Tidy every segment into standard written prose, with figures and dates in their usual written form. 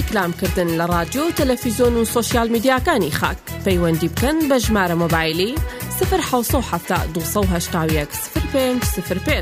ڕیکلامکردن لە رادیۆ و تەلەڤیزۆن و سۆشیال میدیاکانی خاک پەیوەندی بکەن بە ژمارە مۆبایلی 070 281 0505.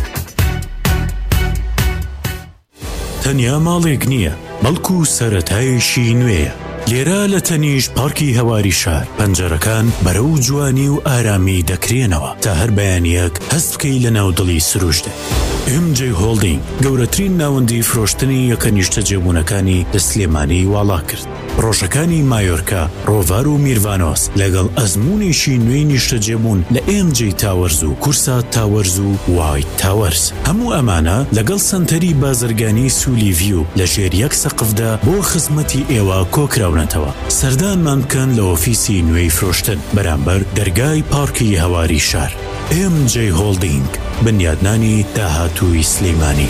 تەنیا ماڵێک نییە بەڵکو سەرەتایشی نوێیە. لێرە لە تەنیش پارکی هەواری شار پەنجەرەکان بەرەو جوانی و ئارامی دەکرێنەوە تا هەر بەیانیەک هەست بکەی لە ناودڵی سروشتێ. MJ هۆڵدینگ گەورەترین ناوەندی فرۆشتنی یەکە نیشتە جێبوونەکانی لە سلێمانی واڵا کرد. ڕۆژەکانی مایۆرکا، ڕۆڤار و میروانۆس لەگەڵ ئەزموونێکی نوێی نیشتە جێبوون لە MJ تاوەرز و کورسا تاوەرز و وایت تاوەرز. هەموو ئەمانە لەگەڵ سنتەری بازرگانی سولی ڤیو لە ژێر یەک سەقفدا بۆ خزمەتی ئێوە کۆکراونەتەوە. سەردانمان بکەن لە ئۆفیسی نوێی فرۆشتن بەرامبەر دەرگای پارکی هەواری شار. MJ هۆڵدینگ، بنیادنانی داهاتووی سلێمانی.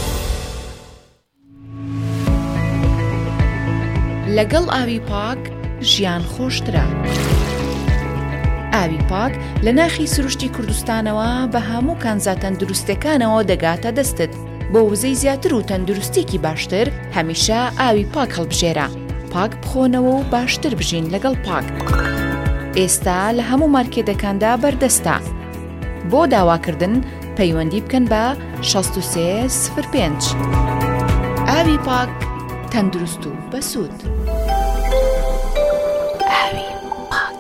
لەگەڵ ئاوی پاک ژیان خۆشترە. ئاوی پاک لە ناخی سروشتی کوردستانەوە بە هەموو کانزا تەندروستەکانەوە دەگاتە دەستت. بۆ وزەی زیاتر و تەندروستێکی باشتر هەمیشە ئاوی پاک هەڵبژێرە. پاک بخۆنەوە و باشتر بژین لەگەڵ پاک. ئێستا لە هەموو مارکێتەکاندا بەردەستە. بۆ داواکردن پەیوەندی بکەن بە 6305. ئاوی پاک تەندروست و بەسوود. ئاوی پاک.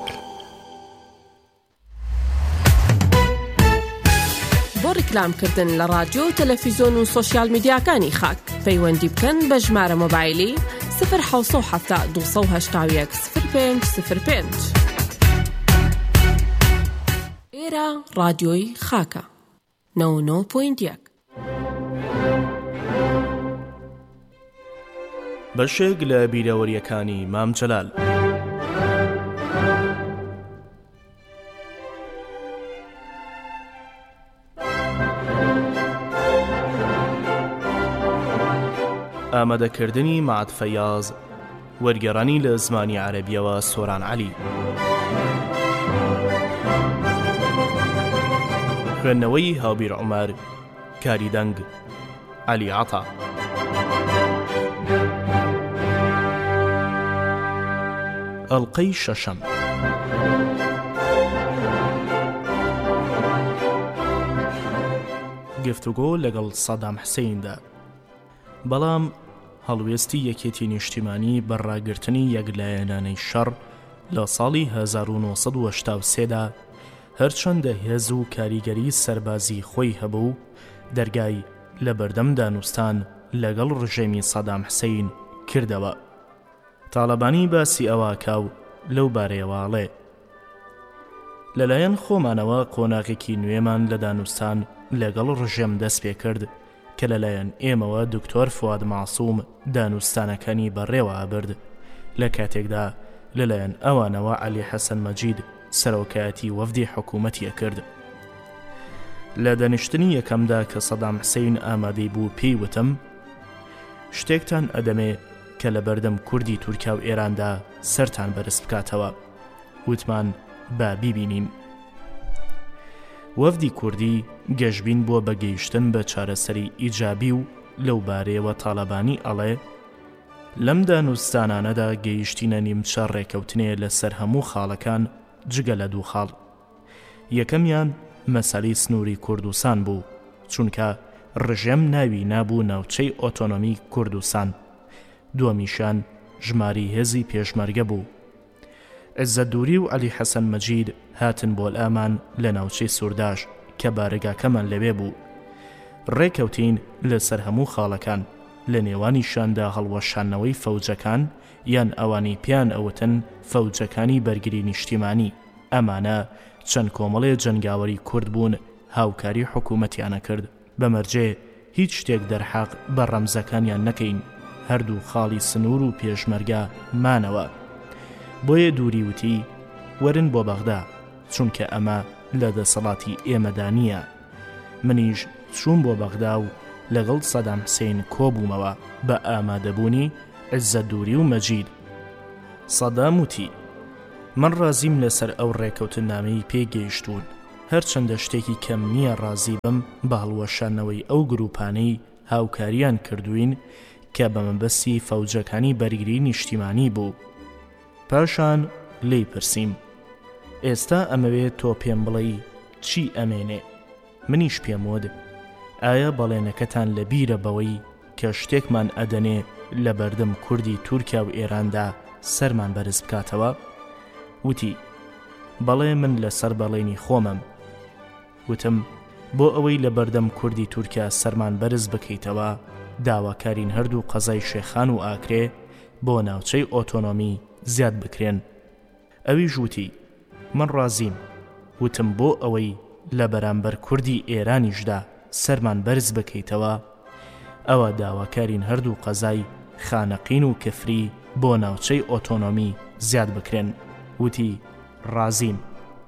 بۆ ڕیکلامکردن لە رادیۆ و تەلەڤیزۆن و سۆشیال میدیاکانی خاک پەیوەندی بکەن بە ژمارە مۆبایلی 070 281 0505. ئێرە رادیۆی خاکە 99.1. بەشێک لە بیرەوەریەکانی مام جەلال. ئامادەکردنی مەعەد فەیاض، وەرگێڕانی لە زمانی عەرەبیەوە سۆران عەلی، خوێندنەوەی هاوبیر عومەر، کاری دەنگ عەلی عەتا. ئەڵقەی شەشەم. گفتوگۆ لەگەڵ سەدام حسێیندا. بەڵام هەڵوێستی یەکێتی نیشتیمانی بەڕاگرتنی یەکلایەنانەی شەڕ لە ساڵی 1983دا هەرچەندە هێز و کاریگەری سەربازی خۆی هەبوو، دەرگای لە بەردەم دانوستان لەگەڵ ڕژێمی سەدام حسێین کردەوە. تاڵەبانی باسی ئەوە کاو لەو بارەیەواڵێ. لەلایەن خۆمانەوە قۆناغێکی نوێمان لە دانوستان لەگەڵ ڕژێم دەست پێ کرد کە لەلایەن ئێمەوە دکتۆر فواد ماسووم دانوستانەکانی بەڕێوە ئابرد. لە کاتێکدا لەلایەن ئەوانەوە عەلی حەسەن مەجید سەرۆکایەتی وەفدی حکوومەتیە کرد. لە دەنیشتنی یەکەمدا کە سەدام حسێین ئامادەی بوو پێی وتم شتێکتان ئەدەمێ کە لە بەردەم کوردی تورکیا و ئێراندا سەرتان بەرز بکاتەوە. وتمان با بیبینین. وەفدی کوردی گەشتبین بۆ بەگەیشتن بە چارەسەری ئیجابی و لەو بارەیەوە تاڵەبانی ئەڵێ لەم دانوستانانەدا گەیشتینە نیمچە ڕێکەوتنێ لەسەر هەموو خاڵەکان جگە لە دوو خاڵ. یەکەمیان مەسەلەی سنووری کوردستان بوو، چونکە ڕژێم ناوی نابوو ناوچەی ئۆتۆنۆمی کوردستان. دووەمیشان ژماری هێزی پێشمەرگە بوو. عزت دووری و عەلی حەسەن مەجید هاتن بۆ ئامان لە ناوچەی سوورداش کە بارگاکەمان لەوێ بوو. ڕێکەوتین لەسەر هەموو خاڵەکان، لە نێوانیشاندا هەڵوەشانەوەی فەوجەکان یان ئەوانی پیان ئەوتن فەوجەکانی بەرگری نیشتیمانی. ئەمانە چەند کۆمەڵێ جەنگاوەری کورد بوون، هاوکاری حکوومەتیانە کرد. بەمەرجێ هیچ شتێک دەرحەق بە ڕەمزەکانیان نەکەین، هەردوو خاڵی سنوور و پێشمەرگە مانەوە. بۆیە دووری وتی وەرن بۆ بەغدا، چونکە ئەمە لە دەسەڵاتی ئێمەدا نییە. منیش چوون بۆ بەغدا و لەگەڵ سەدام حسێین کۆبوومەوە بە ئامادەبوونی عزت دووری و مەجید. سەدام وتی من ڕازیم لەسەر ئەو ڕێکەوتنامەی پێگەیشتوون، هەرچەندە شتێکی کەم نییە ڕازی بم بە هەڵوەشانەوەی ئەو گروپانەی هاوکاریان کردوین کە بە مەبەستی فەوجەکانی بەرگری نیشتیمانی بوو. پاشان لی پرسیم ئێستا ئەمەوێت تۆ پێم بڵێی چی ئەمێنێ؟ منیش پێم وت ئایا بەڵێنەکەتان لە بیرە بەوەی کە شتێکمان ئەدەنێ لە بەردەم کوردی تورکیا و ئێراندا سەرمان بەرز بکاتەوە؟ وتی بەڵێ من لەسەر بەڵێنی خۆمم. وتم بۆ ئەوەی لە بەردەم کوردی تورکیا سەرمان بەرز بکەیتەوە داواکارین هەردوو قەزای شێخان و ئاکرێ بۆ ناوچەی ئۆتۆنۆمی زیاد بکرێن. ئەویش وتی من ڕازیم. وتم بۆ ئەوەی لە بەرامبەر کوردی ئێرانیشدا سەرمان بەرز بکەیتەوە ئەوە داواکارین هەردوو قەزای خانەقین و کفری بۆ ناوچەی ئۆتۆنۆمی زیاد بکرێن. وتی ڕازیم.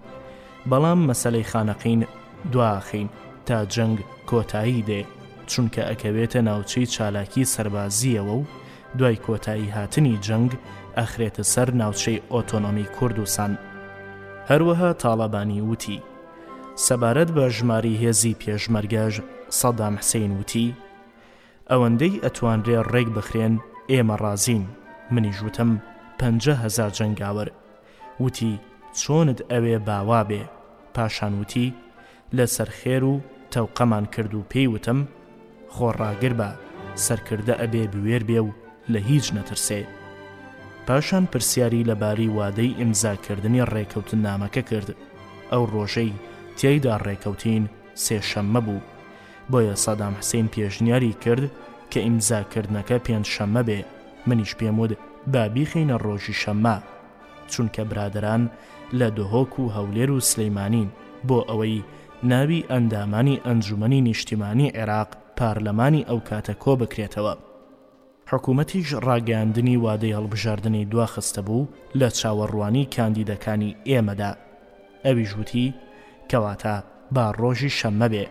بەڵام مەسەلەی خانەقین دواخین تا جەنگ کۆتایی دێ چونکە ئەکەوێتە ناوچەی چالاکی سەربازیەوە و دوای کۆتایی هاتنی جەنگ ئەخرێتە سەر ناوچەی ئۆتۆنۆمی کوردستان. هەروەها تاڵەبانی وتی سەبارەت بە ژماری هێزی پێشمەرگەش سەدام حسەین وتی ئەوەندەی ئەتوانرێ ڕێک بخرێن ئێمە ڕازین. منیش وتم 50,000 جەنگاوەر. وتی چۆنت ئەوێ باوا بێ؟ پاشان وتی لەسەر خێر و تەوقەمان کرد و پێی وتم خۆڕاگر بە سەرکردە ئەبێ بوێر بێ و لە هیچ نەترسێ. پاشان پرسیاری لەباری وادەی ئیمزاکردنی ڕێکەوتن نامەکە کرد. ئەو ڕۆژەی تیایدا ڕێکەوتین سێشەممە بوو، بۆیە سەدام حسەین پێشنیاری کرد کە ئیمزاکردنەکە پێنجشەممە بێ. منیش پێم وت با بیخینە ڕۆژی شەممە چونکە برادران لە دۆهۆک و هەولێر و سلەیمانین بۆ ئەوەی ناوی ئەندامانی ئەنجومەنی نیشتیمانی عێراق پارلەمانی ئەو کاتە کۆ بکرێتەوە. حکوومەتیش ڕاگەاندنی وادەی هەڵبژاردنەی دواخستە بوو لە چاوەڕوانی کاندیدەکانی ئێمەدا. ئەویش وتی کەواتە با ڕۆژی شەممە بێ.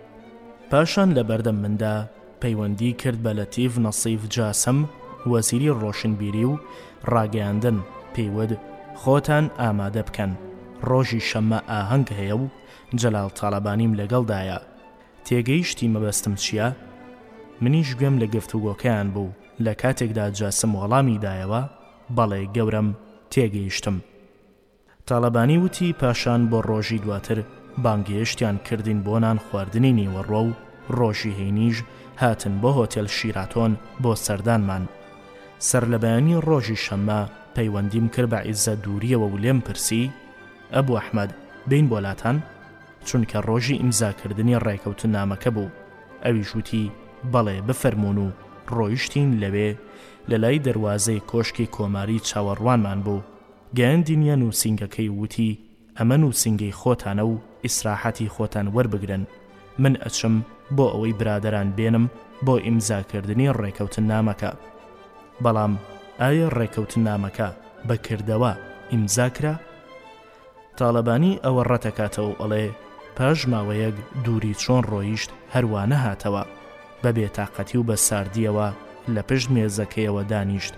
پاشان لە بەردەم مندا پەیوەندی کرد بە لەتیف نەسیف جاسم وەزیری ڕۆشنبیری و ڕاگەاندن پێیوت خۆتان ئامادە بکەن ڕۆژی شەممە ئاهەنگ هەیە و جەلال تاڵەبانیم لەگەڵدایە. تێگەیشتی مەبەستم چییە؟ منیش گوێم لە گفتوگۆکەیان بوو. لە کاتێکدا جاسم وەڵامی دایەوە بەڵێ گەورم تێگەیشتم. تاڵەبانی وتی پاشان بۆ ڕۆژی دواتر بانگێشتیان کردین بۆ نان خواردنی نیوەڕۆ و ڕۆژی هەینیش هاتن بۆ هۆتێل شیراتۆن بۆ سەردانمان. سەر لە بەیانی ڕۆژی شەممە پەیوەندیم کرد بە عیزە دووریەوە و لێم پرسی ئەبوو ئەحمەد بین بۆلاتان چونکە ڕۆژی ئیمزاکردنی ڕێکەوتن نامەکە بوو. ئەویش وتی بەڵێ بفەرمونون و ڕۆیشتین لەوێ لە لای دەروازەی کۆشکی کۆماری چاوەڕوانمان بوو. گەیاندینیە نووسینگەکەی وتی ئەمە نووسینگەی خۆتانە و ئیسراحەتی خۆتان وەربگرن. من ئەچم بۆ ئەوەی برادەران بێنم بۆ ئیمزاکردنی ڕێکەوتن نامەکە. بەڵام ئایا ڕێکەوتن نامەکە بەکردەوە ئیمزاکرا؟ تاڵەبانی ئەوە ڕەتەکاتەوە ئەڵێ پاش ماوەیەک دووری چۆن ڕۆیشت هەروانە هاتەوە بە بێتاقەتی و بە ساردیەوە لە پشت مێزەکەیەوە دانیشت.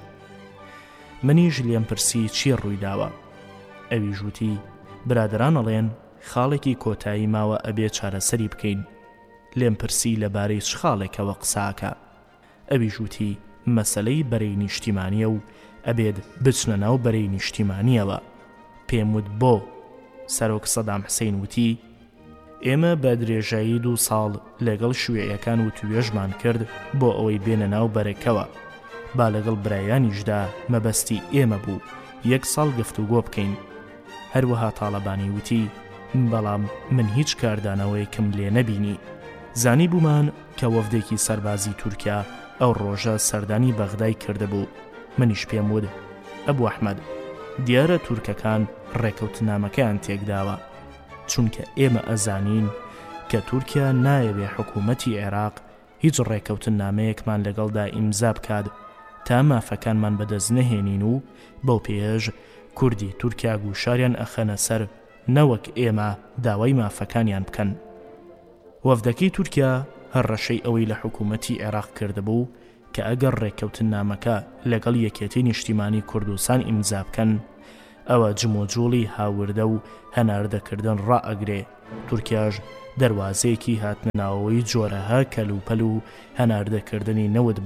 منیش لێم پرسی چی ڕوویداوە؟ ئەوی ژووتی برادران ئەڵێن خاڵێکی کۆتایی ماوە ئەبێ چارەسەری بکەین. لێم پرسی لەبارەی چ خاڵێکەوە قساکە؟ ئەوی ژووتی مەسەلەی بەرەی نیشتیمانیە و ئەبێت بچنە ناو بەرەی نیشتیمانیەوە. پێم وت بۆ؟ سەرۆک سەدام حسەین وتی ئێمە بە درێژایی 2 ساڵ لەگەڵ شوێعەکان و توێژمان کرد بۆ ئەوەی بێنە ناو بەرەکەوە. با لەگەڵ برایانیشدا مەبەستی ئێمە بوو 1 ساڵ گفتوگۆ بکەین. هەروەها تاڵەبانی وتی بەڵام من هیچ کاردانەوەیکم لێ نەبینی. زانی بوومان کە وەفدێکی سەربازی تورکیا ئەو ڕۆژە سەردانی بەغدای کردهبوو. منیش پێم وت ئەبوو ئەحمەد دیارە تورکەکان ڕێکەوتنامەکەیان تێکداوە چونکە ئێمە ئەزانین کە تورکیا نایەوێ حکوومەتی عێراق هیچ ڕێکەوتنامەیەکمان لەگەڵدا ئیمزا بکات تا مافەکانمان بەدەست نەهێنین و بەو پێش کوردی تورکیا گوشاریان ئەخەنە سەر نەوەک ئێمە داوای مافەکانیان بکەن. وەفدەکەی تورکیا هەر ڕەشەی ئەوەی لە حکوومەتی عێراق کردهبوو کە ئەگەر ڕێکەوتنامەکە لەگەڵ یەکێتی نیشتیمانی کوردستان ئیمزا بکەن ئەوە جمۆجۆڵی هاوردە و هەناردەکردن ڕائەگرێ. تورکیاش دەواازەیەکی هاتنەناوەوەی جۆرەها کەلوپەل و هەناردەکردنی نەوت بوو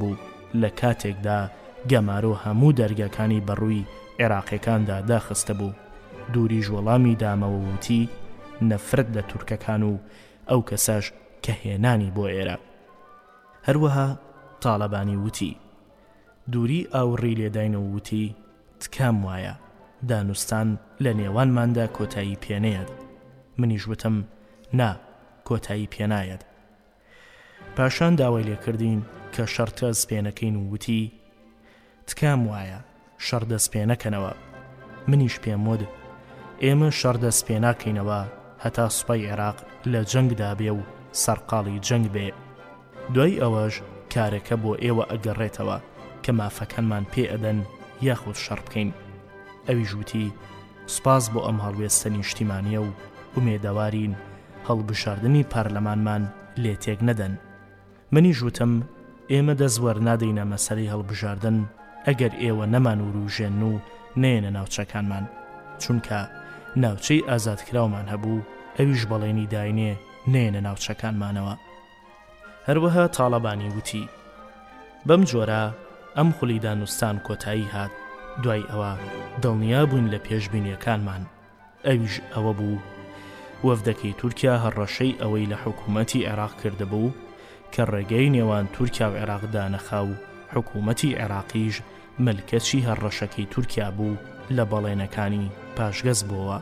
لە کاتێکدا گەمارۆ هەموو دەرگەکانی بەڕووی عێراقیەکاندا داخستە بوو. دووری ژوەڵامی دامەوە وتی نەفرەت لە تورکەکان و ئەو کەساش کە هێنانی بۆ ئێرە. هەروەها تاڵەبانی وتی دووری ئاوڕی لێداینەوە وتی تکام وایە دانوستان لە نێوانماندا کۆتایی پێنەیەت. منیش وتم نا کۆتایی پێنایەت. پاشان داوای لێکردین کە شەڕ دەستپێنەکەین و وتی تکام وایە شەڕ دەستپێنەکەنەوە. منیش پێم وت ئێمە شەڕ دەستپێناکەینەوە هەتا سوپای عێراق لە جەنگدا بێ و سەرقاڵی جەنگ بێ. دوای ئەوەش کارەکە بۆ ئێوە ئەگەڕێتەوە کە مافەکانمان پێ ئەدەن یاخود شەڕ بکەین. ئەویش وتی سوپاس بۆ ئەم هەڵوێستە نیشتیمانیە و ئومێدەوارین هەڵبژاردننی پارلەمانمان لێ تێک نەدەن. منیش وتم ئێمە دەزوەر نادەینە مەسەلەی هەڵبژاردن ئەگەر ئێوە نەمان وروژێن و نێنە ناوچەکانمان، چونکە ناوچەی ئازادکراومان هەبوو ئەویش بەڵێنی داینێ نێنە ناوچەکانمانەوە. هەروەها تاڵەبانی وتی بەم جۆرە ئەم خولی دانوستان کۆتایی هات. دوای ئەوە دڵنیا بووین لە پێشبینیەکانمان. ئەویش ئەوە بوو وەفدەکەی تورکیا هەڕەشەی ئەوەی لە حکوومەتی عێراق کردبوو کە ڕێگەی نێوان تورکیا و عێراقدا نەخا و حکوومەتی عێراقیش ملکەچی هەڕەشەکەی تورکیا بوو لە بەڵێنەکانی پاشگەز بووە.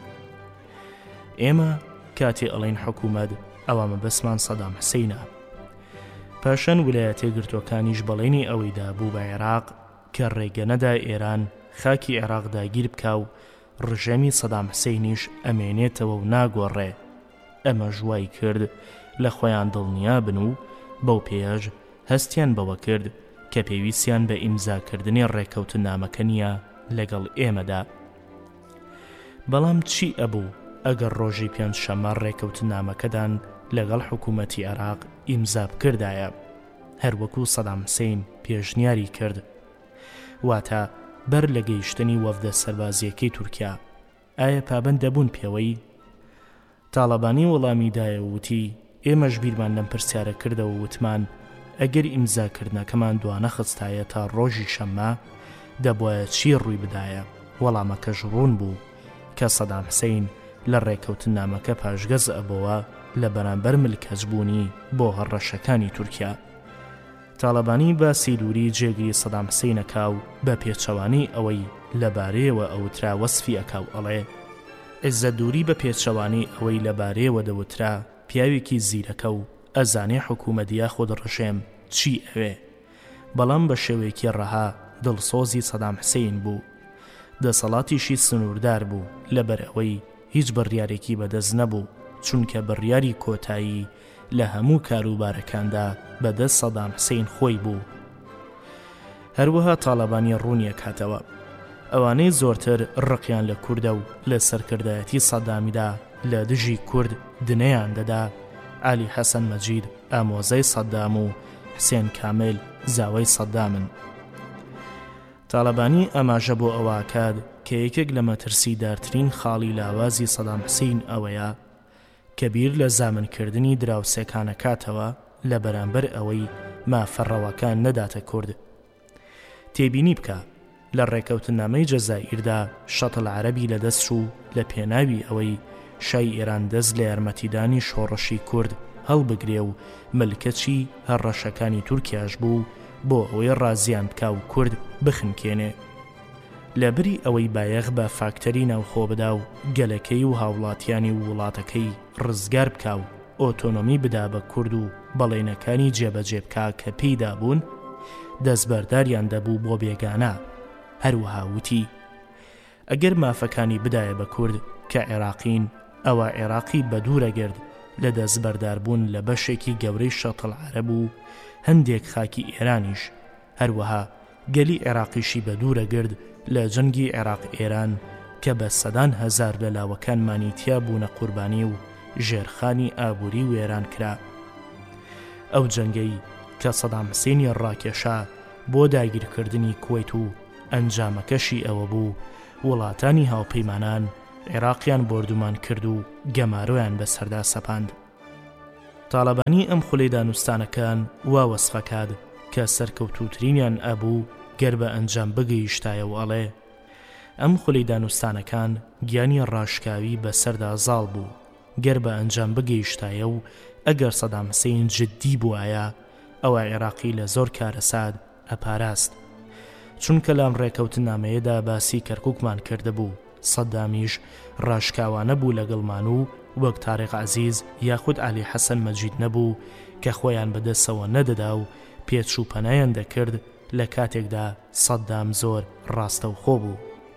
ئێمە کاتێ ئەڵێن حکوومەت ئەوە مەبەسمان سەدام حسەینە. پاشان ویلایەتە یەکگرتووەکانیش بەڵێنی ئەوەیدا بوو بە عێراق کە ڕێگە نەدا ئێران خاکی عێراق داگیر بکا و ڕژەمی سەدام حسەینیش ئەمێنێتەوە و ناگۆڕێ. ئەمە ژوای کرد لە خۆیان دڵنیا بن و بەو پێیەش هەستیان بەوە کرد کە پێویستیان بە ئیمزاکردنی ڕێکەوتنامەکە نیە لەگەڵ ئێمەدا. بەڵام چی ئەبوو ئەگەر ڕۆژی پێنجشەممە ڕێکەوتنامەکەدان لەگەڵ حکوومەتی عێراق ئیمزا بکردایە هەروەکو سەدام حسەین پێشنیاری کرد، واتە بەر لە گەیشتنی وەفدە سەربازیەکەی تورکیا ئایا پابەند دەبوون پێوەی؟ تاڵەبانی وەڵامی دایە وتی ئێمەش بیرمان لەم پرسیارە کردەوە وتمان ئەگەر ئیمزاکردنەکەمان دوانە خستایە تا ڕۆژی شەممە دەبوایە چی ڕووی بدایە. وەڵامەکەش ڕوون بوو کە سەدام حسەین لە ڕێکەوتنامەکە پاشگەز ئەبەوە لە بەرامبەر ملکەچبوونی بۆ هەڕەشەکانی تورکیا. تاڵەبانی باسی دووری جێگری سەدام حسەینەکا و بە پێچەوانی ئەوەی لەبارەیەوە ئەوترا وەسفی ئەکاو ئەڵێ عیزە دووری بە پێچەوانی ئەوەی لەبارەیەوە دەوترا پیاوێکی زیرەکە و ئەزانێ حکوومەتیە خۆت ڕژێم چی ئەوێ، بەڵام بە شێوەیەکی ڕەها دڵسۆزی سەدام حسەین بوو. دەسەڵاتیشی سنووردار بوو لەبەر ئەوەی هیچ بڕیارێکی بەدەست نەبوو، چونکە بڕیاری کۆتایی لە هەموو کاروبارەکاندا بەدەست سەدام حسەین خۆی بوو. هەروەها تاڵەبانی ڕوونیە کاتەوە ئەوانەی زۆرتر ڕقیان لە کووردە و لە سەرکردایەتی سەدامیدا لە دژی کورد دنەیان دەدا عالی حەسەن مەجید ئامۆزای سەدام و حسێن کامل زاوای سەدامن. تاڵەبانی ئەماژە بۆ ئەواکات کە یەکێک لە مەترسیدارترین خاڵی لاوازی سەدام حسەین ئەوەیە کە بیر لە زامنکردنی دراوسێکانەکاتەوە لە بەرامبەر ئەوەی مافەڕەوەکان نەداتە کورد. تێبینی بکە لە ڕێکەوتنامەی جەزائیردا شەتڵ عەرەبی لەدەست و لە پێناوی ئەوەی شای ئێران دەست لە یارمەتیدانی شۆڕشی کورد هەڵبگرێ و ملکەچی هەڕەشەکانی تورکیاش بوو بۆ ئەوەی ڕازیان بکا و کورد بخنکێنێ. لەبری ئەوەی بایەخ بە فاکتەری ناوخۆ بدا و گەلەکەی و هاوڵاتیانی و وڵاتەکەی ڕزگار بکا و ئۆتۆنۆمی بدا بە کورد و بەڵێنەکانی جێبەجێ بکا کە پێیدا بوون دەستبەرداریان دەبوو بۆ بێگانە. هەروەها وتی ئەگەر مافەکانی بدایە بە کورد کە عێراقین ئەوە عێراقی بە دوورەگرد لە دەستبەرداربوون لە بەشێکی گەورەی شەتڵ عەرەب و هەندێک خاکی ئێرانیش، هەروەها گەلی عێراقیشی بە دوورەگرد لە جەنگی عێراق ئێران کە بە سەدان هەزار لە لاوەکانمانی تیا بوونە قوربانی و ژێرخانی ئابووری وێران کرا. ئەو جەنگەی کە سەدام حسەینی ڕاکێشا بۆ داگیرکردنی کوێیت و ئەنجامەکەشی ئەوە بوو وڵاتانی هاوپەیمانان عێراقیان بردومان کرد و گەمارۆیان بەسەردا سەپاند. تاڵەبانی ئەم خولەی دانوستانەکان وا وەسفەکات کە کە سەرکەوتووترینیان ئەبوو گەر بە ئەنجام بگەیشتایە و ئەڵێ ئەم خولی دانوستانەکان گیانی ڕاشکاوی بەسەردا زاڵ بوو گەر بە ئەنجام بگەیشتایە و ئەگەر سەدام حوسێن جددی بووایە ئەوە عێراقی لە زۆر کارەساد ئەپاراست چونکە لام ڕێکەوتنامەیەدا باسی کەرکووکمان کردهبوو سەدامیش ڕاشکاوانە بوو لەگەڵمان و وەک تارێق عەزیز یاخود عەلی حەسەن مەجید نەبوو کە خۆیان بەدەستەوە نەدەدا و پێچ و پەنایان دەکرد لە کاتێکدا سەدام زۆر ڕاستەوخۆ بوو.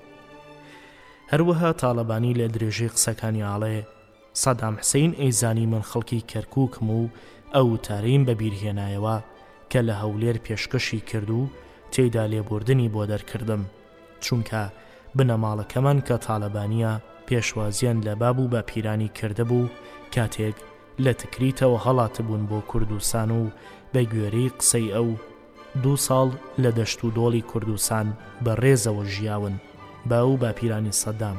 هەروەها تاڵەبانی لە درێژەی قسەکانی ئاڵێ سەدام حوسێن ئەیزانی من خەڵکی کەرکووکم و ئەو وتارەیم بەبیرهێنایەوە کە لە هەولێر پێشکەشی کرد و تێیدا لێبوردنی بۆ دەرکردم چونکە بنەماڵەکەمان کە تاڵەبانیە پێشوازیان لە باب و بە پیرانی کردهبوو کاتێک لە تکریتەوە هەڵاتبوون بۆ کوردستان و بە گوێرەی قسەی ئەو 2 ساڵ لە دەشت و دۆڵی کوردستان بە ڕێزەوە ژیاون باو با پیرانی سەدام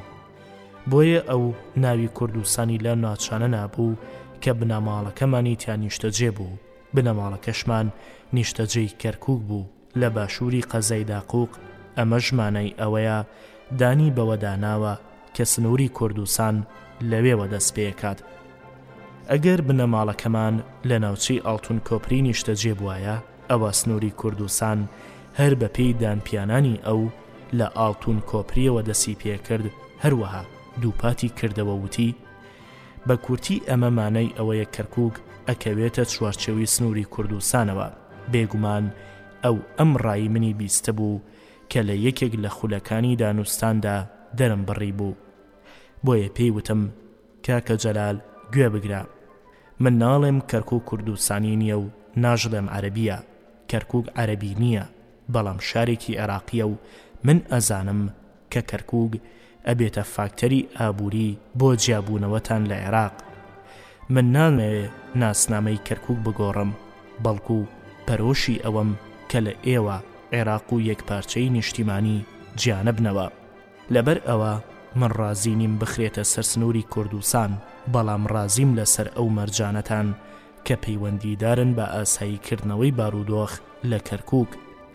بۆیە ئەو ناوی کوردستانی لە ناچانە نابوو کە بنەماڵەکەمانی تیان نیشتەجێ بوو بنەماڵەکەشمان نیشتەجێی کەرکووک بوو لە باشووری قەزای داقووق ئەمەش مانای ئەوەیە دانی بەوەداناوە کە سنووری کوردستان لەوێوە دەست پێکات. ئەگەر بنەماڵەکەمان لە ناوچەی ئاڵتون کۆپری نیشتەجێ بووایە ئەوە سنووری کوردستان هەر بە پێی دانپیانانی ئەو لە ئاڵتون کۆپریەوە دەسی پێکرد هەروەها دووپاتی کردەوە وتی بە کورتی ئەمە مانای ئەوەیە کەرکووک ئەکەوێتە چوارچێوی سنووری کوردستانەوە بێگومان ئەو ئەم ڕایی منی بیستە بوو کە لە یەکێک لە خولەکانی دانوستاندا دەرم بڕی بوو بۆیە پێی وتم کاکە جەلال گوێ بگرە من ناڵێم کەرکووک کوردستانی نییە و ناژڵێم عەرەبیە کەرکووک عەرەبی نییە بەڵام شارێکی عێراقیە و من ئەزانم کە کەرکووک ئەبێتە فاکتەری ئابووری بۆ جیابوونەوەتان لە عێراق من نامەوێ ناسنامەی کەرکووک بگۆڕم بەڵکو پەرۆشی ئەوەم کە لە ئێوە عێراق و یەکپارچەی نیشتیمانی گیانە بنەوە لەبەر ئەوە من ڕازی نیم بخرێتە سەر سنووری کوردستان بەڵام ڕازیم لەسەر ئەو مەرجانەتان کە پەیوەندیدارن بە ئاساییکردنەوەی بارودۆخ لە کەرکووک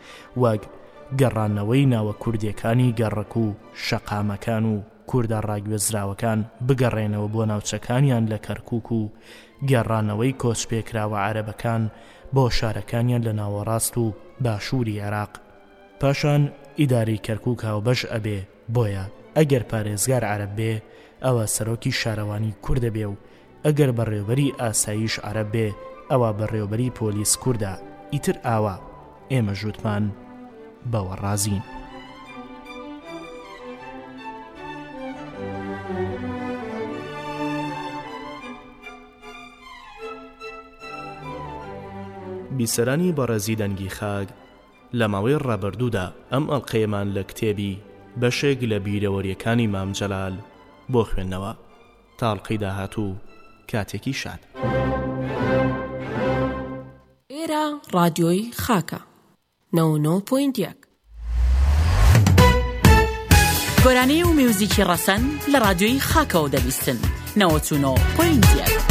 وەک گەڕانەوەی ناوە کوردیەکانی گەڕک و شەقامەکان و کوردە ڕاگوێزراوەکان بگەڕێنەوە بۆ ناوچەکانیان لە کەرکووک و گەڕانەوەی کۆچپێکراوە عەرەبەکان بۆ شارەکانیان لە ناوەڕاست و باشووری عێراق پاشان ئیداری کەرکووک هاوبەش ئەبێ بۆیە ئەگەر پارێزگار عەرەب بێ ئەوە سەرۆکی شارەوانی کوردە بێ و ئەگەر بەڕێوەبەری ئاساییش عەرەب بێ ئەوە بەڕێوەبەری پۆلیس کووردە ئیتر ئاوا ئێمە ژووتمان بەوە ڕازین. بیسەرانی بەڕێزی دەنگی خاک لە ماوەی ڕابردوودا ئەم ئەڵقەیەمان لە کتێبی بەشێک لە بیرەوەریەکانی مام جەلال بۆ خوێندنەوە تاڵقی داهاتوو کاتێکی شاد. ئێرە ڕادیۆی خاکە 99.1 گۆرانەی و میوزیکی ڕەسەن لە ڕادیۆی خاکەوە دەبیستن 99.1